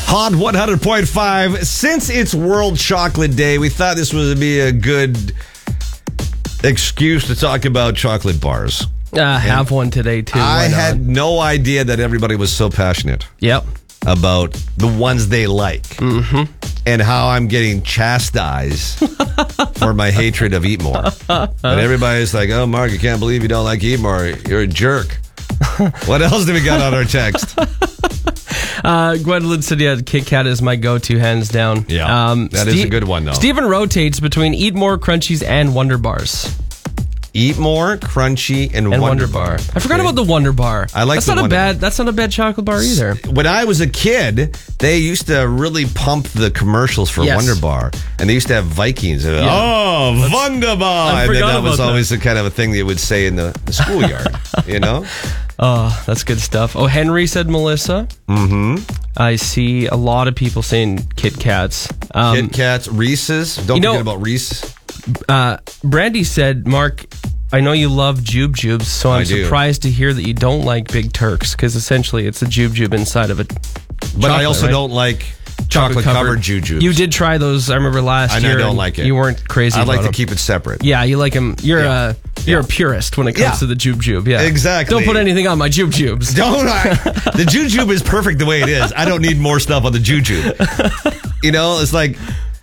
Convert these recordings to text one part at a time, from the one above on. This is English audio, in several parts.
Hot 100.5. Since it's World Chocolate Day, we thought this would be a good excuse to talk about chocolate bars. Have one today, too. I Why not? had no idea that everybody was so passionate Yep. about the ones they like. And how I'm getting chastised for my hatred of Eat More. And everybody's like, oh, Mark, I can't believe you don't like Eat More. You're a jerk. What else do we got on our text? Gwendolyn said, yeah, Kit Kat is my go-to, hands down. Yeah, that is a good one, though. Stephen rotates between Eat More, Crunchies, and Wonder Bars. Eat More, Crunchy, and Wonder Bar. I forgot about the Wonder Bar. I like that's the not Wonder Bar. That's not a bad chocolate bar either. When I was a kid, they used to really pump the commercials for Yes. Wonder Bar. And they used to have Vikings. And, Yeah. Oh, Wunderbar. I And then forgot that was about always the kind of a thing they would say in the schoolyard, you know? Oh, that's good stuff. Oh, Henry said Melissa. I see a lot of people saying Kit Kats. Kit Kats, Reese's. Don't forget about Reese. Brandy said, Mark, I know you love Jube Jubes, so I'm surprised to hear that you don't like Big Turks, because essentially it's a Jube Jube inside of it. But I also don't like chocolate-covered Jujubes. You did try those, I remember last year. I don't like it. You weren't crazy about I like them. to keep it separate. Yeah, you like them. You're a purist when it comes to the Jube Jube. Yeah, exactly. Don't put anything on my Jube Jubes. Don't I? The Jujube is perfect the way it is. I don't need more stuff on the Jujube. You know, it's like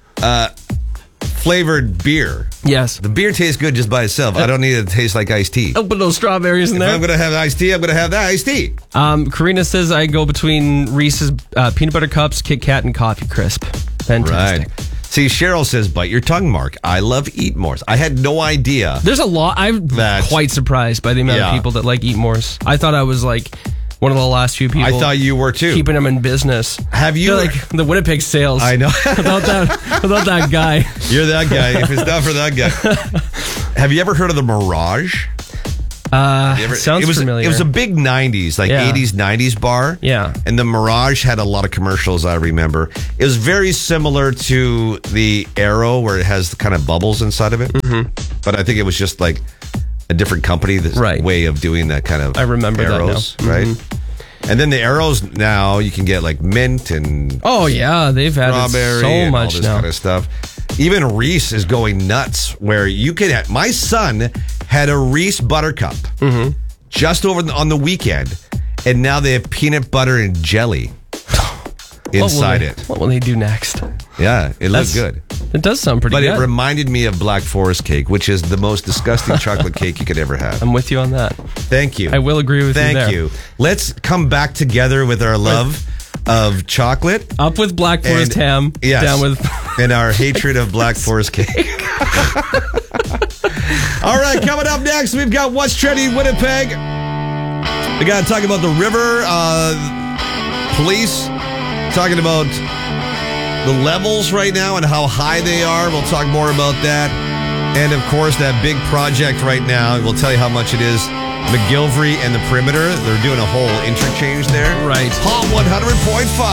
flavored beer. Yes. The beer tastes good just by itself. I don't need it to taste like iced tea. Don't put those strawberries in If there. I'm going to have iced tea, I'm going to have that iced tea. Karina says I go between Reese's peanut butter cups, Kit Kat, and Coffee Crisp. Fantastic. Right. See, Cheryl says, bite your tongue, Mark. I love Eat Mores. I had no idea. There's a lot. I'm quite surprised by the amount of people that like Eat Mores. I thought I was like one of the last few people. I thought you were too. Keeping them in business. Have you? They're like the Winnipeg sales. I know. without that guy. You're that guy. If it's not for that guy. Have you ever heard of the Mirage? Sounds familiar. It was a big 90s, like 80s, 90s bar. Yeah. And the Mirage had a lot of commercials, I remember. It was very similar to the Aero, where it has the kind of bubbles inside of it. But I think it was just like a different company, this way of doing that kind of I remember Aeros, that now. right? And then the Aeros now, you can get like mint and oh yeah, they've added strawberry so and much all this now. kind of stuff. Even Reese is going nuts, where you can have, my son had a Reese Buttercup just over on the weekend, and now they have peanut butter and jelly inside it. What will they do next? Yeah, it looks good. It does sound pretty good. But it reminded me of Black Forest cake, which is the most disgusting chocolate cake you could ever have. I'm with you on that. Thank you. I will agree with you there. Thank you. Let's come back together with our love of chocolate. Up with Black Forest ham. Yes. Down with... and our hatred of Black Forest cake. All right, coming up next, we've got What's Trending Winnipeg. We got to talk about the river. Police talking about the levels right now and how high they are. We'll talk more about that. And, of course, that big project right now. We'll tell you how much it is. McGilvery and the Perimeter. They're doing a whole interchange there. Right. Hot 100.5.